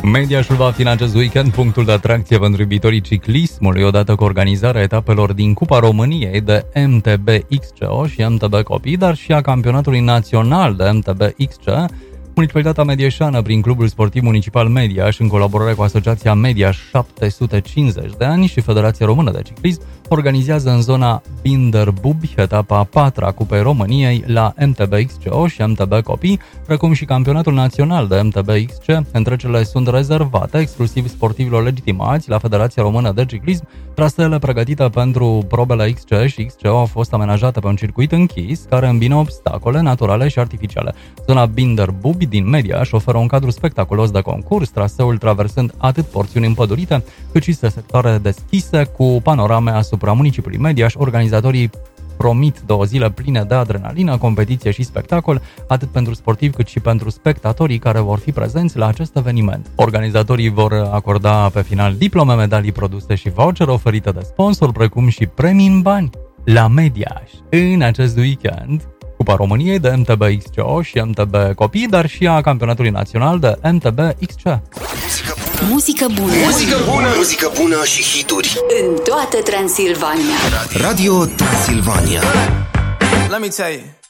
Mediașul va fi în acest weekend punctul de atracție pentru iubitorii ciclismului, odată cu organizarea etapelor din Cupa României de MTB XCO și MTB Copii, dar și a campionatului național de MTB XC. Municipalitatea Medieșană, prin Clubul Sportiv Municipal Mediaș, în colaborare cu Asociația Mediaș 750 de ani și Federația Română de Ciclism, organizează în zona Binder-Bubi etapa a 4-a Cupei României la MTB XCO și MTB Copii, precum și campionatul național de MTB XC. Întrecerile sunt rezervate exclusiv sportivilor legitimați la Federația Română de Ciclism. Traseele pregătite pentru probele XC și XCO au fost amenajate pe un circuit închis care îmbină obstacole naturale și artificiale. Zona Binder-Bubi din Mediaș oferă un cadru spectaculos de concurs, traseul traversând atât porțiuni împădurite, cât și sectoare deschise cu panorame asupra municipiului Mediaș. Organizatorii promit 2 zile pline de adrenalină, competiție și spectacol, atât pentru sportivi cât și pentru spectatorii care vor fi prezenți la acest eveniment. Organizatorii vor acorda pe final diplome, medalii, produse și voucher oferite de sponsor, precum și premii în bani. La Mediaș, în acest weekend, Cupa României de MTB XCO și MTB Copii, dar și a campionatului național de MTB XC. Muzică bună. Muzică bună. Muzică bună și hituri. În toată Transilvania. Radio Transilvania. Let me tell you.